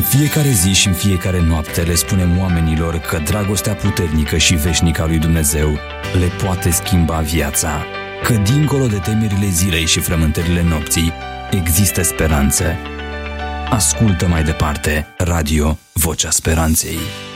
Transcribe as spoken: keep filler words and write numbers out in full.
fiecare zi și în fiecare noapte le spunem oamenilor că dragostea puternică și veșnică a lui Dumnezeu le poate schimba viața, că dincolo de temerile zilei și frământările nopții există speranță. Ascultă mai departe Radio Vocea Speranței.